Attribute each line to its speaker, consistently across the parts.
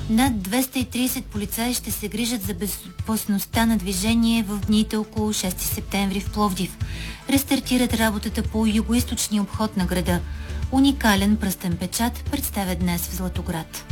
Speaker 1: Над 230 полицаи ще се грижат за безопасността на движение в дните около 6 септември в Пловдив. Рестартират работата по югоизточния обход на града. Уникален пръстен печат представя днес в Златоград.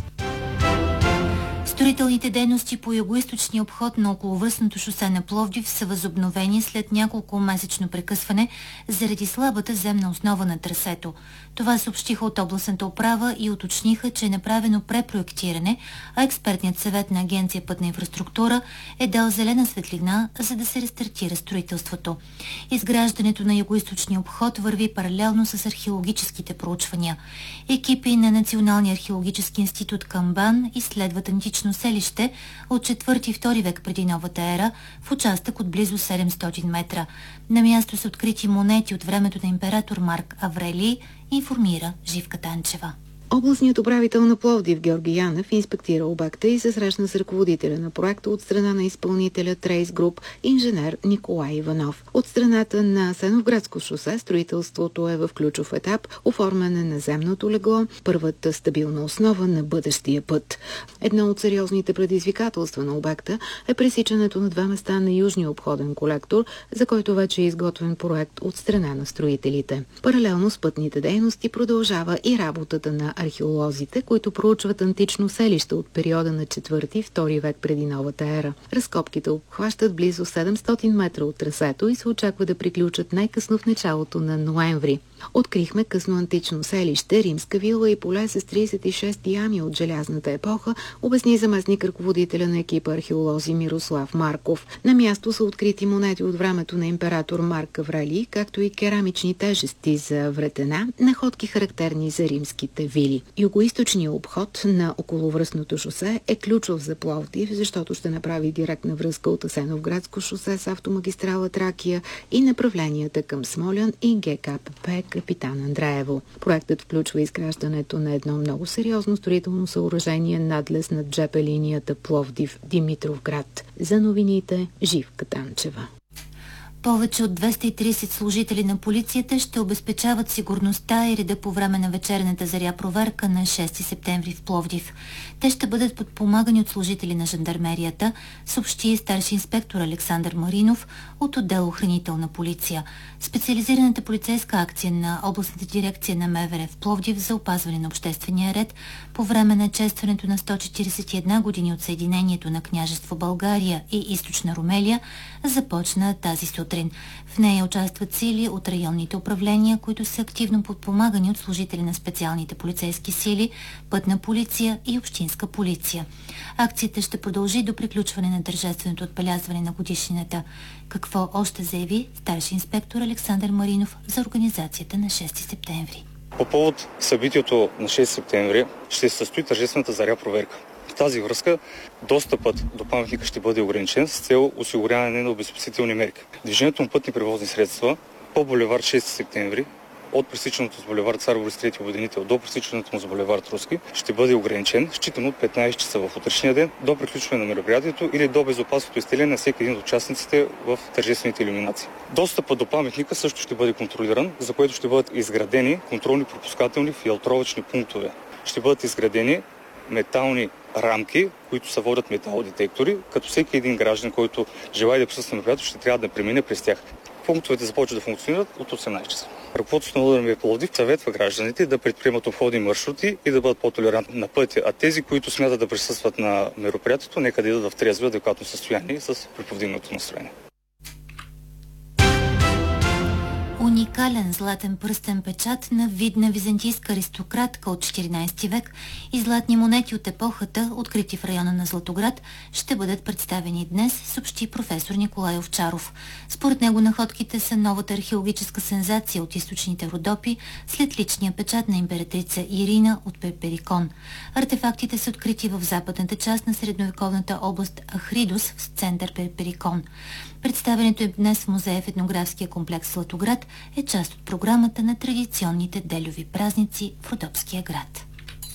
Speaker 1: Строителните дейности по югоизточния обход на околовръстното шосе на Пловдив са възобновени след няколко месечно прекъсване заради слабата земна основа на трасето. Това съобщиха от областната управа и уточниха, че е направено препроектиране, а експертният съвет на Агенция Пътна инфраструктура е дал зелена светлина, за да се рестартира строителството. Изграждането на югоизточния обход върви паралелно с археологическите проучвания. Екипи на Националния археологически институт към БАН изследват антично селище от 4-2 век преди новата ера в участък от близо 700 метра. На място са открити монети от времето на император Марк Аврелий, информира Живка Танчева.
Speaker 2: Областният управител на Пловдив Георги Янев инспектира обекта и се срещна с ръководителя на проекта от страна на изпълнителя Трейс Груп, инженер Николай Иванов. От страната на Асеновградско шосе строителството е в ключов етап – оформяне на земното легло, първата стабилна основа на бъдещия път. Едно от сериозните предизвикателства на обекта е пресичането на 2 места на южния обходен колектор, за който вече е изготвен проект от страна на строителите. Паралелно с пътните дейности продължава и работата на археолозите, които проучват антично селище от периода на 4-2 век преди новата ера. Разкопките обхващат близо 700 метра от трасето и се очаква да приключат най-късно в началото на ноември. Открихме късно антично селище, римска вила и поле с 36 ями от желязната епоха, обясни заместник ръководителя на екипа археолози Мирослав Марков. На място са открити монети от времето на император Марк Аврелий, както и керамични тежести за вретена, находки характерни за римските вили. Югоизточният обход на околовръстното шосе е ключов за Пловдив, защото ще направи директна връзка от Асеновградско шосе с автомагистрала Тракия и направленията към Смолян и ГКПП Капитан Андреево. Проектът включва изграждането на едно много сериозно строително съоръжение надлез над ЖП линията Пловдив-Димитровград. За новините Живка Танчева.
Speaker 1: Повече от 230 служители на полицията ще обезпечават сигурността и реда по време на вечерната заря проверка на 6 септември в Пловдив. Те ще бъдат подпомагани от служители на жандармерията, съобщи старши инспектор Александър Маринов от отдел охранителна полиция. Специализираната полицейска акция на областната дирекция на МВР в Пловдив за опазване на обществения ред по време на честването на 141 години от съединението на княжество България и Източна Румелия започна тази сутрин. В нея участват сили от районните управления, които са активно подпомагани от служители на специалните полицейски сили, пътна полиция и общинска полиция. Акцията ще продължи до приключване на тържественото отбелязване на годишнината. Какво още заяви старши инспектор Александър Маринов за организацията на 6 септември.
Speaker 3: По повод събитието на 6 септември ще се състои тържествената заря проверка. В тази връзка достъпът до паметника ще бъде ограничен с цел осигуряване на обезопасителни мерки. Движението на пътни превозни средства по булевард 6 септември от пресичането с булевард Цар Борис III Обединител до пресичането му с булевард Руски ще бъде ограничен, считано от 15 часа в утрешния ден до приключване на мероприятието или до безопасното изтегляне на всеки един от участниците в тържествените илюминации. Достъпът до паметника също ще бъде контролиран, за което ще бъдат изградени контролни пропускателни филтровъчни пунктове. Ще бъдат изградени метални рамки, които се водят металодетектори, като всеки един граждан, който желае да присъства на мероприятието, ще трябва да премине през тях. Пунктовете започват да функционират от 18 часа. Ръководството на УДРМ Пловдив съветва гражданите да предприемат обходни маршрути и да бъдат по-толерантни на пътя, а тези, които смятат да присъстват на мероприятието, нека да идат в трезво и адекватно състояние с приповдигнато настроение.
Speaker 1: Уникален златен пръстен печат на видна византийска аристократка от 14 век и златни монети от епохата, открити в района на Златоград, ще бъдат представени днес, съобщи професор Николай Овчаров. Според него находките са новата археологическа сензация от източните Родопи след личния печат на императрица Ирина от Перперикон. Артефактите са открити в западната част на средновековната област Ахридос в център Перперикон. Представянето е днес в музея в етнографския комплекс Златоград е част от програмата на традиционните делюви празници в Родопския град.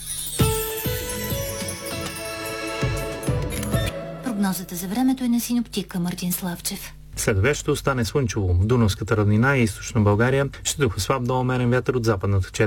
Speaker 1: Прогнозата за времето е на синоптика Мартин Славчев.
Speaker 4: Следове ще остане слънчево. В Дунавската равнина и източна България ще духа слаб до умерен вятър от западната